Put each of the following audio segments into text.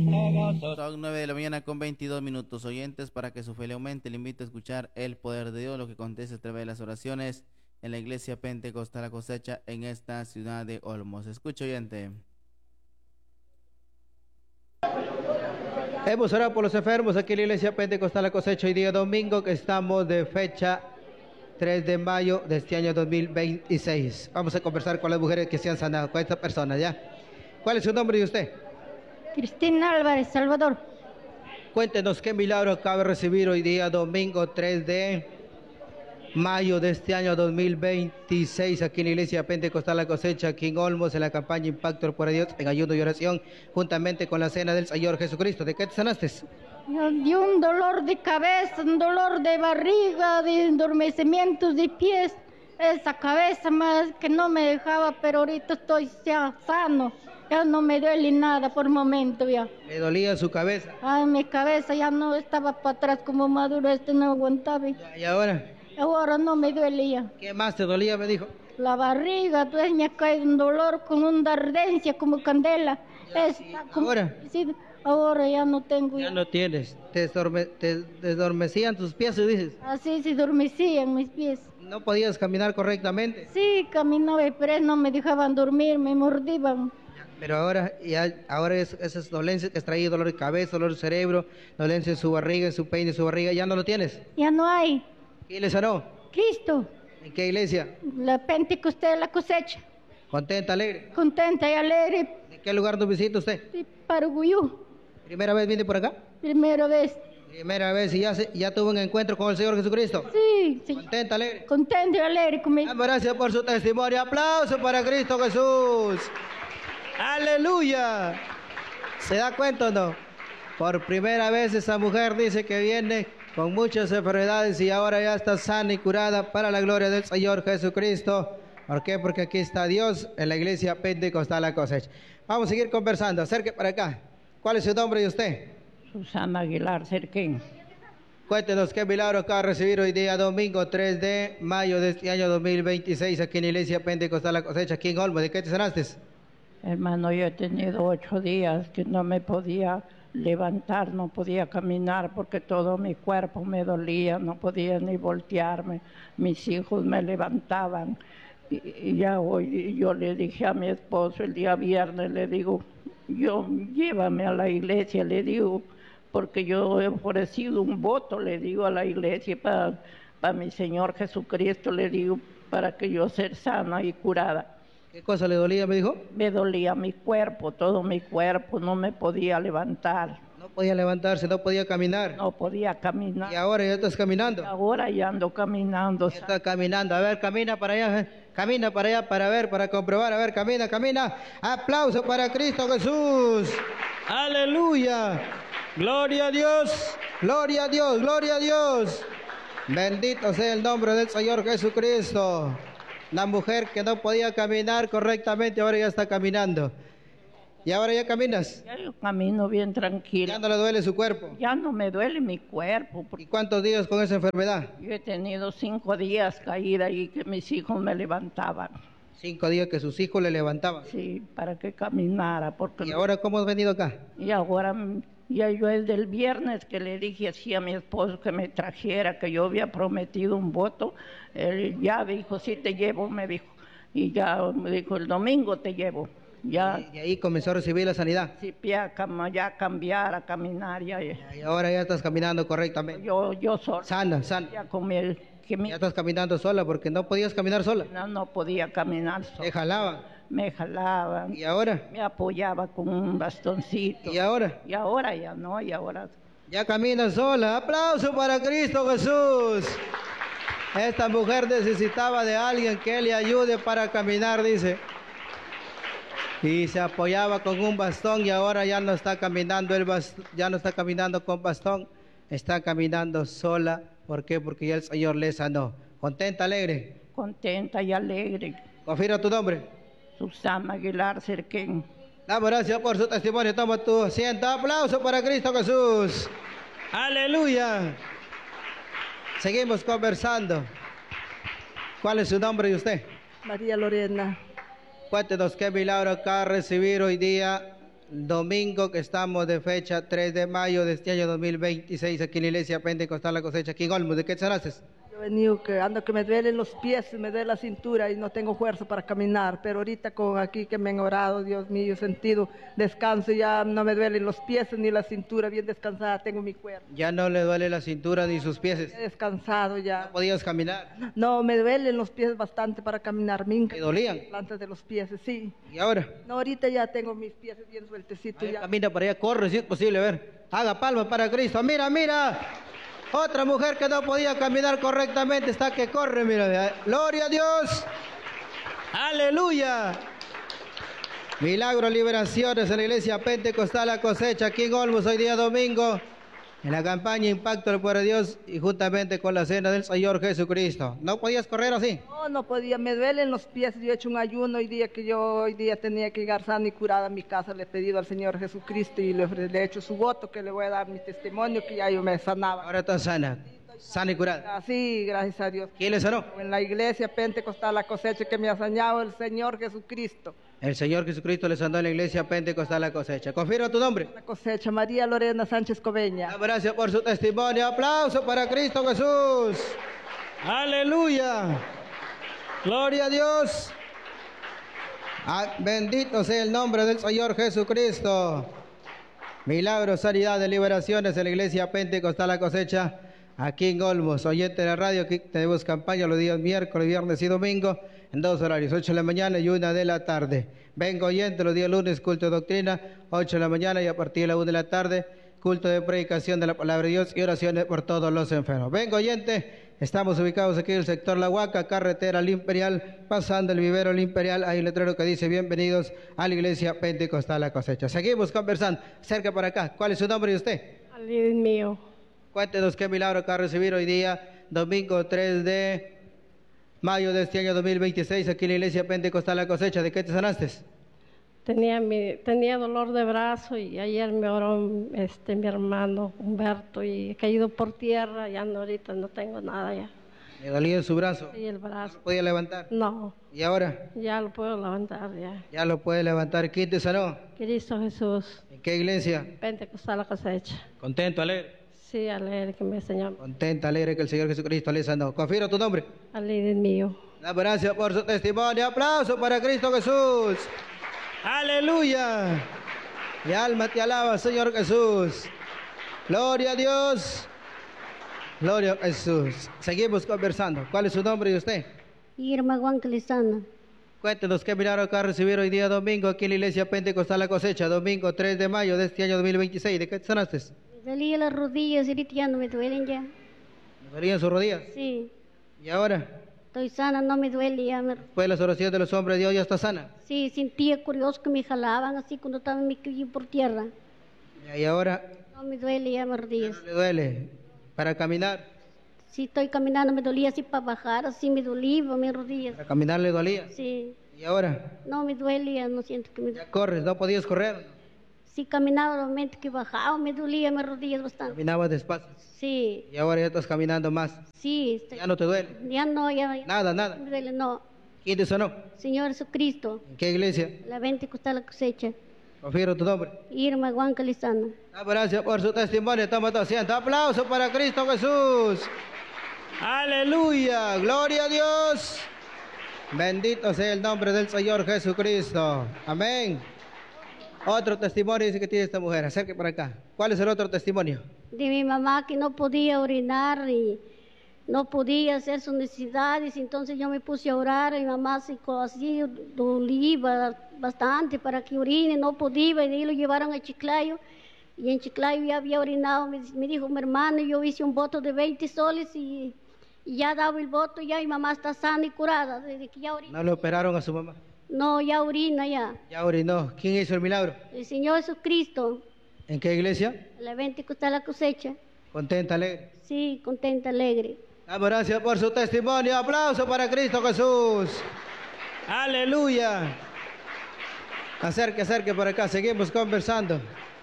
Son 9 de la mañana con 22 minutos. Oyentes, para que su fe le aumente, le invito a escuchar el poder de Dios, lo que acontece a través de las oraciones en la iglesia Pentecostal La Cosecha en esta ciudad de Olmos. Escucha, oyente. Hemos orado por los enfermos aquí en la iglesia Pentecostal La Cosecha hoy día domingo, que estamos de fecha 3 de mayo de este año 2026. Vamos a conversar con las mujeres que se han sanado, con estas personas, ¿ya? ¿Cuál es su nombre de usted? Cristina Álvarez, Salvador. Cuéntenos qué milagro acaba de recibir hoy día domingo 3 de mayo de este año 2026 aquí en la iglesia Pentecostal La Cosecha, aquí en Olmos, en la campaña Impacto por Dios, en ayuno y oración, juntamente con la cena del Señor Jesucristo. ¿De qué te sanaste? De un dolor de cabeza, un dolor de barriga, de endormecimientos de pies. Esa cabeza más que no me dejaba, pero ahorita estoy ya sano. Ya no me duele nada por el momento ya. ¿Le dolía su cabeza? Ay, mi cabeza ya no estaba para atrás como maduro, no aguantaba. ¿Y ahora? Ahora no me duele ya. ¿Qué más te dolía, me dijo? La barriga, entonces me ha caído un dolor con una ardencia como candela. ¿Ahora? Sí, ahora ya no tengo. Ya no tienes. Te desdormecían tus pies, dices. Así se dormían mis pies. ¿No podías caminar correctamente? Sí, caminaba, pero no me dejaban dormir, me mordían. Pero ahora, esas dolencias que has traído, dolor de cabeza, dolor de cerebro, dolencia en su barriga, en su peine, en su barriga, ¿ya no lo tienes? Ya no hay. ¿Quién le sanó? Cristo. ¿En qué iglesia? La Pentecostal La Cosecha. ¿Contenta, alegre? Contenta y alegre. ¿De qué lugar nos visita usted? De Paruguyú. ¿Primera vez viene por acá? Primera vez. Primera vez, y ya tuvo un encuentro con el Señor Jesucristo. Sí, sí. ¿Contenta, alegre? Contenta y alegre conmigo. Gracias por su testimonio. Aplauso para Cristo Jesús. ¡Aleluya! ¿Se da cuenta o no? Por primera vez esa mujer dice que viene con muchas enfermedades y ahora ya está sana y curada para la gloria del Señor Jesucristo. ¿Por qué? Porque aquí está Dios en la iglesia Pentecostal La Cosecha. Vamos a seguir conversando. Acerque para acá. ¿Cuál es su nombre de usted? Susana Aguilar Cerquín. Cuéntenos qué milagro acaba de recibir hoy día domingo 3 de mayo de este año 2026 aquí en la iglesia Pentecostal La Cosecha, aquí en Olmos. ¿De qué te sanaste? Hermano, yo he tenido 8 días que no me podía levantar, no podía caminar porque todo mi cuerpo me dolía, no podía ni voltearme. Mis hijos me levantaban y ya hoy yo le dije a mi esposo el día viernes, le digo, llévame a la iglesia, le digo, porque yo he ofrecido un voto, le digo, a la iglesia para mi Señor Jesucristo, le digo, para que yo sea sana y curada. ¿Qué cosa le dolía, me dijo? Me dolía mi cuerpo, todo mi cuerpo, no me podía levantar. No podía levantarse, no podía caminar. No podía caminar. ¿Y ahora ya estás caminando? Ahora ya ando caminando. Ya está caminando. A ver, camina para allá. Camina para allá para ver, para comprobar. A ver, camina, camina. Aplauso para Cristo Jesús. Aleluya. Gloria a Dios. Gloria a Dios. Gloria a Dios. Bendito sea el nombre del Señor Jesucristo. La mujer que no podía caminar correctamente, ahora ya está caminando. ¿Y ahora ya caminas? Ya yo camino bien tranquilo. ¿Ya no le duele su cuerpo? Ya no me duele mi cuerpo. ¿Y cuántos días con esa enfermedad? Yo he tenido 5 días caída y que mis hijos me levantaban. 5 días que sus hijos le levantaban. Sí, para que caminara. Porque ¿Y ahora cómo has venido acá? Y ahora, ya yo desde el viernes que le dije así a mi esposo que me trajera, que yo había prometido un voto, él ya dijo, sí te llevo, me dijo. Y ya me dijo, el domingo te llevo. Ya, y ahí comenzó a recibir la sanidad. Sí, ya cambiar, a caminar. Ya. Y ahora ya estás caminando correctamente. Yo sola. Sana. Ya, ya estás caminando sola porque no podías caminar sola. No podía caminar sola. ¿Te jalaban? Me jalaban. ¿Y ahora? Me apoyaba con un bastoncito. ¿Y ahora? Y ahora ya no, y ahora... Ya caminas sola. ¡Aplauso para Cristo Jesús! Esta mujer necesitaba de alguien que le ayude para caminar, dice. Y se apoyaba con un bastón y ahora ya no está caminando ya no está caminando con bastón, está caminando sola. ¿Por qué? Porque ya el Señor le sanó. ¿Contenta, alegre? Contenta y alegre. ¿Confirma tu nombre? Susana Aguilar Cerquín. Damos gracias por su testimonio. Toma tu asiento. Aplauso para Cristo Jesús. Aleluya. Seguimos conversando. ¿Cuál es su nombre de usted? María Lorena. Cuéntenos qué milagro acaba de recibir hoy día domingo que estamos de fecha 3 de mayo de este año 2026 aquí en la Iglesia Pentecostal La Cosecha, aquí en Olmos. ¿De qué sanaste? Yo he venido que ando que me duelen los pies, me duele la cintura y no tengo fuerza para caminar, pero ahorita con aquí que me han orado, Dios mío, he sentido descanso, ya no me duelen los pies ni la cintura, bien descansada tengo mi cuerpo. Ya no le duele la cintura ni sus pies. He descansado ya. ¿No podías caminar? No, me duelen los pies bastante para caminar, me ¿Te dolían? plantas de los pies, sí. ¿Y ahora? No, ahorita ya tengo mis pies bien sueltecitos ya. Camina para allá, corre si es posible, a ver. Haga palmas para Cristo. Mira, mira. Otra mujer que no podía caminar correctamente está que corre, mira. Gloria a Dios. Aleluya. Milagros, liberaciones en la Iglesia Pentecostal La Cosecha, aquí en Olmos, hoy día domingo, en la campaña Impacto del Poder de Dios y juntamente con la cena del Señor Jesucristo. ¿No podías correr así? No, no podía, me duelen los pies, yo he hecho un ayuno hoy día tenía que llegar sana y curada a mi casa, le he pedido al Señor Jesucristo y le he hecho su voto que le voy a dar mi testimonio que ya yo me sanaba. Ahora estás sana, sana y curada. Así, gracias a Dios. ¿Quién le sanó? En la Iglesia Pentecostal La Cosecha que me ha sanado el Señor Jesucristo. El Señor Jesucristo le sanó en la Iglesia Pentecostal La Cosecha. Confirma tu nombre. La Cosecha, María Lorena Sánchez Coveña. Gracias por su testimonio. Aplauso para Cristo Jesús. Aleluya. Gloria a Dios. Bendito sea el nombre del Señor Jesucristo. Milagros, sanidades, liberaciones en la Iglesia Pentecostal La Cosecha, aquí en Olmos. Oyente de la radio, aquí tenemos campaña los días miércoles, viernes y domingo, en 2 horarios, 8 de la mañana y 1 de la tarde. Venga oyente los días lunes, culto de doctrina, 8 de la mañana y a partir de la 1 de la tarde, culto de predicación de la palabra de Dios y oraciones por todos los enfermos. Venga oyente, estamos ubicados aquí en el sector La Huaca, carretera al Imperial, pasando el vivero al Imperial, hay un letrero que dice bienvenidos a la Iglesia Pentecostal La Cosecha. Seguimos conversando, cerca para acá. ¿Cuál es su nombre y usted? Dios mío. Cuéntenos qué milagro acaba de recibir hoy día, domingo 3 de mayo de este año 2026, aquí en la Iglesia Pentecostal La Cosecha. ¿De qué te sanaste? Tenía dolor de brazo y ayer me oró mi hermano Humberto y he caído por tierra, ya no, ahorita no tengo nada ya. ¿Le dolía en su brazo? Y el brazo. ¿No podía levantar? No. ¿Y ahora? Ya lo puedo levantar ya. Ya lo puede levantar. ¿Quién te sanó? Cristo Jesús. ¿En qué iglesia? Pentecostal La Cosecha. ¿Contento, alegre? Sí, alegre que me enseñó. Contenta, alegre que el Señor Jesucristo le sanó. Confirma tu nombre. Alegre mío. Gracias por su testimonio. Aplauso para Cristo Jesús. Aleluya. Mi alma te alaba, Señor Jesús. Gloria a Dios. Gloria a Jesús. Seguimos conversando. ¿Cuál es su nombre y usted? Irma Guanclizana. Cuéntenos qué milagro acaba de recibir hoy día domingo aquí en la Iglesia Pentecostal La Cosecha, domingo 3 de mayo de este año 2026. ¿De qué te sanaste? Me dolía las rodillas, ahorita ya no me duelen ya. ¿Me dolían sus rodillas? Sí, ¿Y ahora? estoy sana, no me duele ya. Después de las oraciones de los hombres de Dios ya está sana. Sí, sentía curioso que me jalaban así cuando estaba en mi calle por tierra. ¿Y ahora? No me duele ya mis ¿Ya rodillas. no le duele? ¿Para caminar? Sí, estoy caminando, me dolía así para bajar, así me dolía mis rodillas. ¿Para caminar le dolía? Sí, ¿Y ahora? no me duele ya, no siento que me duele. ¿Ya corres? ¿No podías correr? Sí, caminaba normalmente que bajaba, me dolía mis rodillas bastante. Caminabas despacio. Sí, Y ahora ya estás caminando más. sí, ¿Ya no te duele? ya no, ya Nada, no nada. me duele, no. ¿Quién te sanó? Señor Jesucristo, ¿En qué iglesia? la Pentecostal La Cosecha, Confirmo tu nombre. Irma Guanclizana. Gracias por su testimonio. Toma tu asiento. Aplauso para Cristo Jesús. Aleluya. Gloria a Dios. Bendito sea el nombre del Señor Jesucristo. Amén. Otro testimonio dice que tiene esta mujer. Acerque para acá. ¿Cuál es el otro testimonio? De mi mamá que no podía orinar y no podía hacer sus necesidades, entonces yo me puse a orar, y mi mamá se así dolía bastante para que orine, no podía, y de ahí lo llevaron a Chiclayo, y en Chiclayo ya había orinado, me dijo mi hermano, yo hice un voto de 20 soles y ya daba el voto, ya mi mamá está sana y curada, desde que ya orina. ¿No le operaron a su mamá? No, ya orina ya. Ya orinó. ¿Quién hizo el milagro? El Señor Jesucristo, ¿En qué iglesia? la Pentecostal La Cosecha, Contenta, alegre. sí, contenta, alegre. Gracias por su testimonio. Aplauso para Cristo Jesús. Aleluya. Acerque por acá. Seguimos conversando.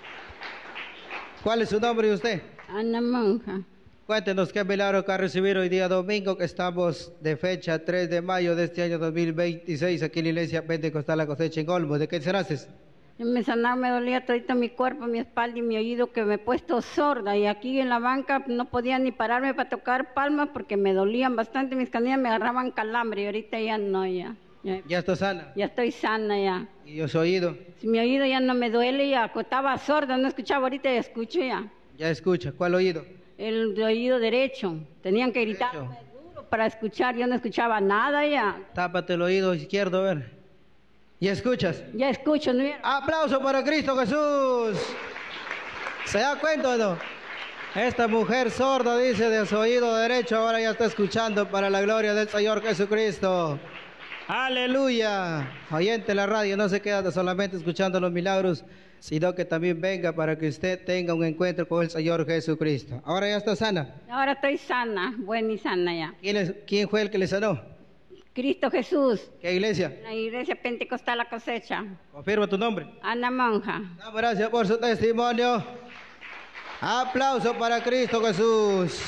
¿Cuál es su nombre y usted? Ana Monja. Cuéntenos qué milagro que ha recibido hoy día domingo, que estamos de fecha 3 de mayo de este año 2026 aquí en la Iglesia Pentecostal La Cosecha en Olmos. ¿De qué sanaste? Me sanaba, me dolía todo mi cuerpo, mi espalda y mi oído, que me he puesto sorda. Y aquí en la banca no podía ni pararme para tocar palmas porque me dolían bastante mis canillas, me agarraban calambre. Y ahorita ya no, ya. ¿Ya está sana? Ya estoy sana ya. ¿Y su oído? Si mi oído ya no me duele, ya estaba sorda, no escuchaba, ahorita ya escucho ya. ¿Ya escucha? ¿Cuál oído? El oído derecho. Tenían que gritar Derecho. duro para escuchar, yo no escuchaba nada ya. Tápate el oído izquierdo, a ver. ¿Ya escuchas? Ya escucho, ¿no? ¡Aplauso para Cristo Jesús! ¿Se da cuenta o no? Esta mujer sorda, dice, de su oído derecho, ahora ya está escuchando para la gloria del Señor Jesucristo. ¡Aleluya! Oyente de la radio, no se queda solamente escuchando los milagros, sino que también venga para que usted tenga un encuentro con el Señor Jesucristo. Ahora ya está sana. Ahora estoy sana, buena y sana ya. ¿Quién fue el que le sanó? Cristo Jesús, ¿Qué iglesia? la iglesia Pentecostal La Cosecha. Confirma tu nombre. Ana Monja. Damos gracias por su testimonio. Aplauso para Cristo Jesús.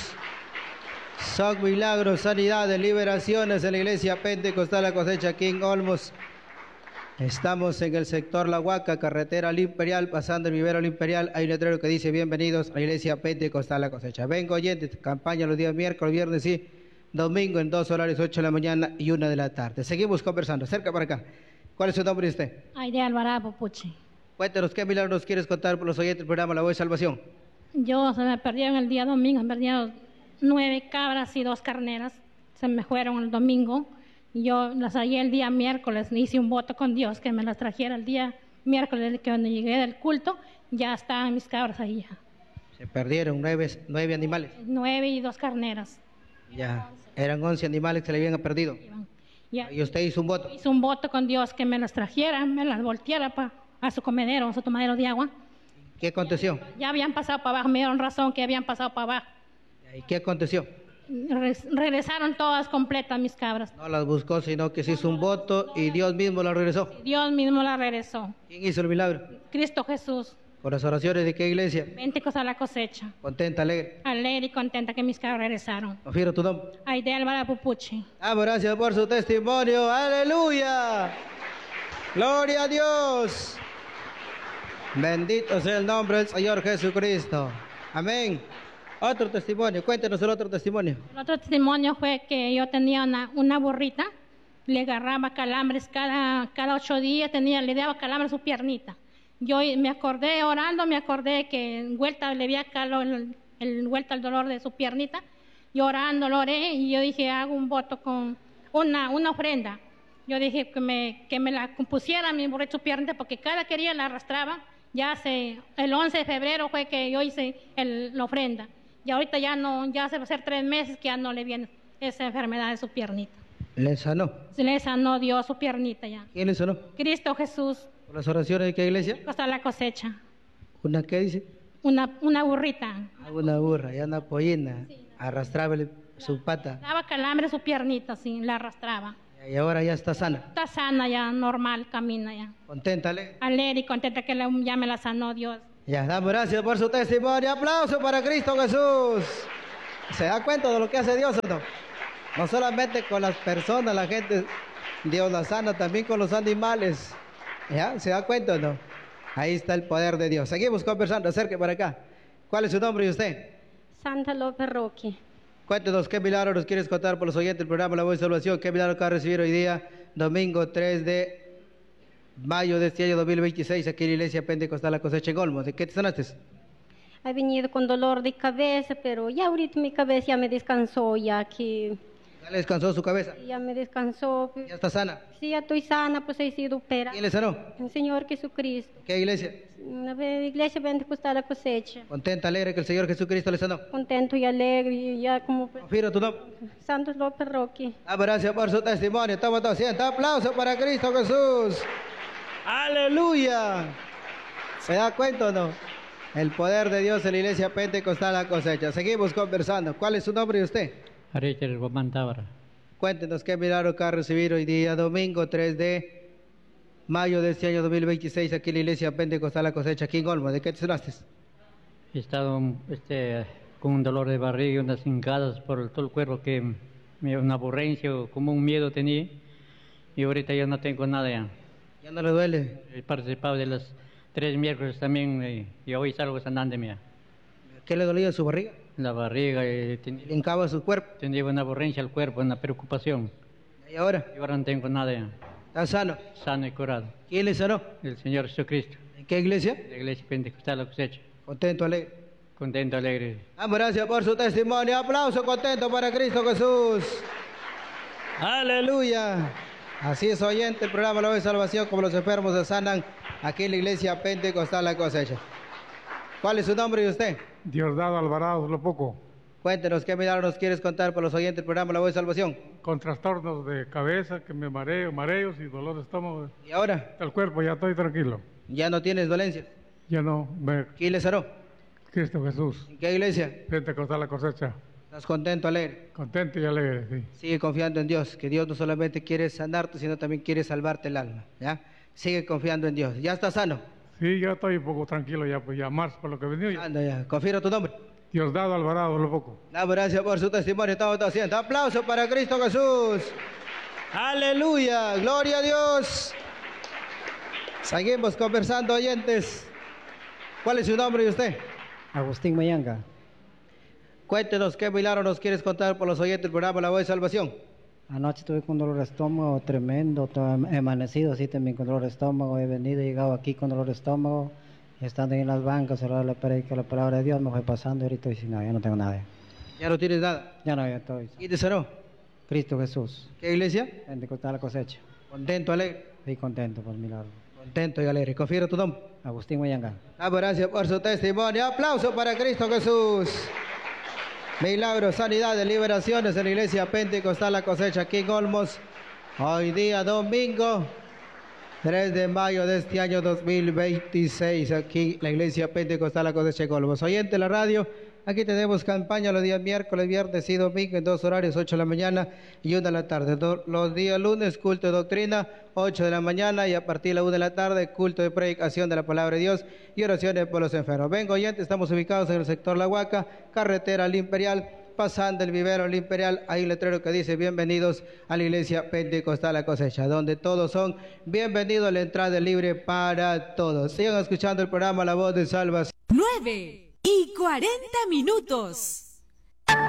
Son milagros, sanidades, liberaciones en la iglesia Pentecostal La Cosecha aquí en Olmos. Estamos en el sector La Huaca, carretera al Imperial, pasando el vivero al Imperial. Hay un letrero que dice: bienvenidos a la iglesia Pentecostal La Cosecha. Vengo oyentes, campaña los días miércoles, viernes y domingo en 2 horarios, 8 de la mañana y 1 de la tarde. Seguimos conversando. Cerca para acá. ¿Cuál es su nombre de usted? Aide Alvarado Puchi. Cuéntanos, ¿qué milagros quieres contar por los oyentes del programa La Voz de Salvación? Yo se me perdieron el día domingo, me perdieron 9 cabras y 2 carneras. Se me fueron el domingo. Yo las hallé el día miércoles, hice un voto con Dios que me las trajera el día miércoles, que cuando llegué del culto, ya estaban mis cabras ahí ya. Se perdieron 9 animales. 9 y 2 carneras. Ya, eran 11 animales que se le habían perdido. Ya. Y usted hizo un voto. Hice un voto con Dios que me las trajera, me las volteara a su comedero, a su tomadero de agua. ¿Qué aconteció? Ya habían pasado para abajo, me dieron razón que habían pasado para abajo. ¿Y qué aconteció? Regresaron todas completas mis cabras. No las buscó, sino que se hizo un voto y Dios mismo las regresó. Dios mismo las regresó. ¿Quién hizo el milagro? Cristo Jesús. ¿Por las oraciones de qué iglesia? Pentecostal La Cosecha. Contenta, alegre. Alegre y contenta que mis cabras regresaron. Confirmo tu nombre. Aide Alvarado Pupuchi. Damos gracias por su testimonio. ¡Aleluya! ¡Gloria a Dios! Bendito sea el nombre del Señor Jesucristo. Amén. Otro testimonio. Cuéntenos el otro testimonio. El otro testimonio fue que yo tenía una burrita, le agarraba calambres cada 8 días, le daba calambres a su piernita. Yo me acordé, orando, me acordé que en vuelta le había calado vuelta el dolor de su piernita. Y orando, lo oré y yo dije, hago un voto con una ofrenda. Yo dije que me la compusiera mi burrito su piernita, porque cada que quería la arrastraba. Ya el 11 de febrero fue que yo hice la ofrenda. Y ahorita ya se va a hacer 3 meses que ya no le viene esa enfermedad de su piernita. ¿Le sanó? Se le sanó Dios su piernita ya. ¿Quién le sanó? Cristo Jesús. ¿Por las oraciones de qué iglesia? Costa La Cosecha. ¿Una qué dice? Una burrita. Una burra, ya una pollina. Arrastraba su pata. Daba calambre su piernita, sí, la arrastraba. Y ahora ya está sana. Está sana ya, normal, camina ya. ¿Contenta, alegre? Alegre y contenta que ya me la sanó Dios. Ya, damos gracias por su testimonio. Aplauso para Cristo Jesús. ¿Se da cuenta de lo que hace Dios o no? No solamente con las personas, la gente, Dios la sana, también con los animales. ¿Ya? ¿Se da cuenta o no? Ahí está el poder de Dios. Seguimos conversando, acerque para acá. ¿Cuál es su nombre y usted? Santa López Roque. Cuéntenos qué milagro nos quieres contar por los oyentes del programa La Voz de Salvación. ¿Qué milagro acaba de recibir hoy día, domingo 3 de mayo de este año 2026, aquí en la iglesia Pentecostal La Cosecha en Olmos? ¿De qué te sanaste? He venido con dolor de cabeza, pero ya ahorita mi cabeza ya me descansó, ya que... ¿Ya le descansó su cabeza? Ya me descansó. ¿Ya está sana? Sí, ya estoy sana, pues he sido operada. ¿Quién le sanó? El Señor Jesucristo. ¿Qué iglesia? La iglesia Pentecostal La Cosecha. ¿Contenta, alegre que el Señor Jesucristo le sanó? Contento y alegre, y ya como... Confirma tu nombre. Santos López Roque. Gracias por su testimonio. Toma todo asiento. Aplauso para Cristo Jesús. ¡Aleluya! ¿Se da cuenta o no? El poder de Dios en la iglesia Pentecostal La Cosecha. Seguimos conversando. ¿Cuál es su nombre y usted? Richard Román Tábara. Cuéntenos qué milagro que ha recibido hoy día, domingo 3 de mayo de este año 2026, aquí en la iglesia Pentecostal La Cosecha, aquí en Olmos. ¿De qué te sanaste? He estado con un dolor de barriga y unas hincadas por todo el cuerpo, una aburrencia, como un miedo tenía, y ahorita ya no tengo nada ya. ¿Ya no le duele? He participado de los 3 miércoles también y hoy salgo sanando mía. ¿Qué le dolía en su barriga? La barriga, ¿Le hincaba su cuerpo? tenía una aborrencia al cuerpo, una preocupación. ¿Y ahora? Y ahora no tengo nada ya. ¿Está sano? Sano y curado. ¿Quién le sanó? El Señor Jesucristo. ¿En qué iglesia? La iglesia pentecostal La Cosecha. Contento, alegre. Contento, alegre. Gracias por su testimonio. Aplauso contento para Cristo Jesús. Aleluya. Así es, oyente, el programa La Voz de Salvación, como los enfermos se sanan aquí en la iglesia pentecostal La Cosecha. ¿Cuál es su nombre y usted? Diosdado Alvarado, lo poco. Cuéntenos, ¿qué milagro nos quieres contar por los oyentes del programa La Voz de Salvación? Con trastornos de cabeza, que me mareo, mareos y dolor de estómago. ¿Y ahora? El cuerpo, ya estoy tranquilo. ¿Ya no tienes dolencias? Ya no, ¿Quién le sanó? Cristo Jesús. ¿En qué iglesia? Pentecostal La Cosecha. ¿Estás contento, alegre? Contento y alegre, sí. Sigue confiando en Dios, que Dios no solamente quiere sanarte, sino también quiere salvarte el alma, ¿ya? Sigue confiando en Dios. ¿Ya estás sano? Sí, ya estoy un poco tranquilo, ya pues ya marzo por lo que he venido. Ya. Anda ya, confirma tu nombre. Diosdado Alvarado, lo poco. Gracias por su testimonio, estamos haciendo. Aplauso para Cristo Jesús. Aleluya, gloria a Dios. Seguimos conversando, oyentes. ¿Cuál es su nombre y usted? Agustín Mayanga. Cuéntenos qué milagro nos quieres contar por los oyentes del programa La Voz de Salvación. Anoche tuve con dolor de estómago tremendo, he amanecido así también con dolor de estómago, he llegado aquí con dolor de estómago, estando en las bancas, cerrado la palabra de Dios, me fue pasando y ahorita estoy sin nada, ya no tengo nada. ¿Ya no tienes nada? Ya no, ya estoy. ¿Quién te sanó? Cristo Jesús. ¿Qué iglesia? Pentecostal La Cosecha. ¿Contento, alegre? Estoy contento por el milagro. Contento y alegre. Confirma tu nombre. Agustín Mayanga. Gracias por su testimonio. Aplauso para Cristo Jesús. Milagros, sanidades, liberaciones en la iglesia Pentecostal La Cosecha aquí en Olmos. Hoy día domingo 3 de mayo de este año 2026 aquí en la iglesia Pentecostal La Cosecha en Olmos. Oyente de la radio, aquí tenemos campaña los días miércoles, viernes y domingo en 2 horarios, 8 de la mañana y 1 de la tarde. Los días lunes, culto de doctrina, 8 de la mañana y a partir de la 1 de la tarde, culto de predicación de la palabra de Dios y oraciones por los enfermos. Venga, oyentes, estamos ubicados en el sector La Huaca, carretera al Imperial, pasando el vivero al Imperial. Hay un letrero que dice: bienvenidos a la iglesia Pentecostal La Cosecha, donde todos son bienvenidos. La entrada es libre para todos. Sigan escuchando el programa La Voz de Salvación. 9:40.